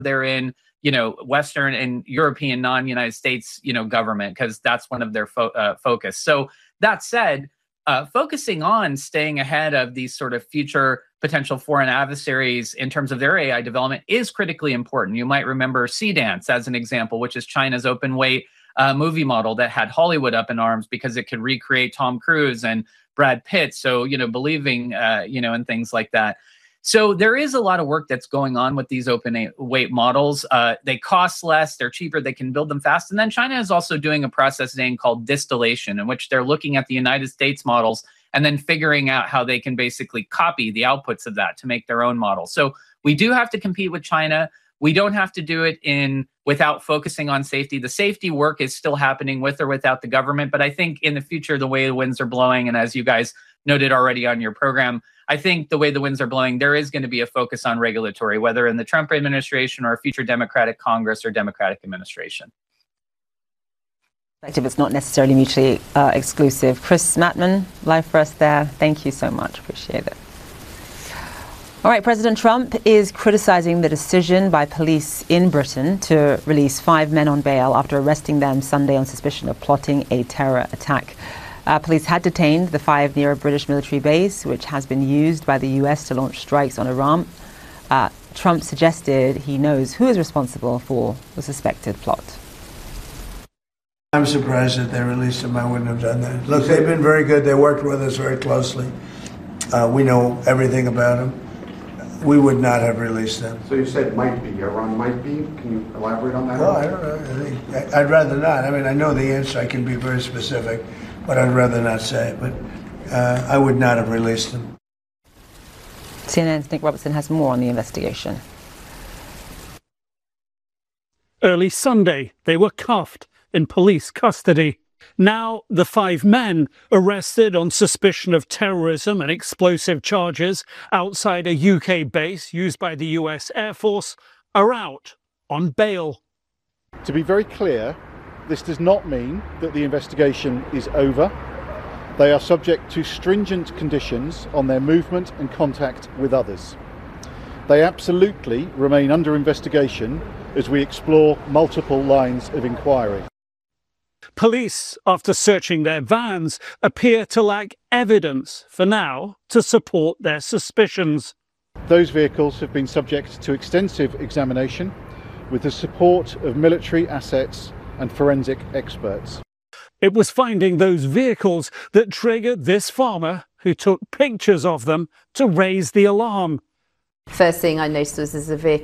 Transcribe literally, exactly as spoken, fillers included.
they're in, you know, Western and European non-United States, you know, government, because that's one of their fo uh, focus. So that said, uh, focusing on staying ahead of these sort of future potential foreign adversaries in terms of their A I development is critically important. You might remember Seedance as an example, which is China's open weight uh, movie model that had Hollywood up in arms because it could recreate Tom Cruise and Brad Pitt. So, you know, believing, uh, you know, and things like that. So there is a lot of work that's going on with these open weight models. Uh, they cost less, they're cheaper, they can build them fast. And then China is also doing a process name called distillation, in which they're looking at the United States models and then figuring out how they can basically copy the outputs of that to make their own model. So we do have to compete with China. We don't have to do it in without focusing on safety. The safety work is still happening with or without the government. But I think in the future, the way the winds are blowing, and as you guys noted already on your program, I think the way the winds are blowing, there is going to be a focus on regulatory, whether in the Trump administration or a future Democratic Congress or Democratic administration. It's not necessarily mutually uh, exclusive. Chris Mattman, live for us there. Thank you so much. Appreciate it. All right, President Trump is criticizing the decision by police in Britain to release five men on bail after arresting them Sunday on suspicion of plotting a terror attack. Uh, police had detained the five near a British military base, which has been used by the U S to launch strikes on Iran. Uh, Trump suggested he knows who is responsible for the suspected plot. I'm surprised that they released him. I wouldn't have done that. Look, they've been very good. They worked with us very closely. Uh, we know everything about them. We would not have released them. So you said might be, Iran might be. Can you elaborate on that? Well, I don't know. I think, I'd rather not. I mean, I know the answer. I can be very specific, but I'd rather not say it. But uh, I would not have released them. C N N's Nick Robertson has more on the investigation. Early Sunday, they were cuffed in police custody. Now, the five men arrested on suspicion of terrorism and explosive charges outside a U K base used by the U S Air Force are out on bail. To be very clear, this does not mean that the investigation is over. They are subject to stringent conditions on their movement and contact with others. They absolutely remain under investigation as we explore multiple lines of inquiry. Police, after searching their vans, appear to lack evidence for now to support their suspicions. Those vehicles have been subject to extensive examination with the support of military assets and forensic experts. It was finding those vehicles that triggered this farmer, who took pictures of them, to raise the alarm. First thing I noticed was there's a vehicle